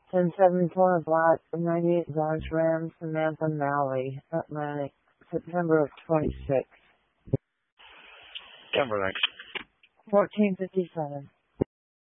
10-7 Plymouth Black, 98 Dodge Ram, Samantha Malley, Atlantic, September of 26. Denver, thanks. 1457.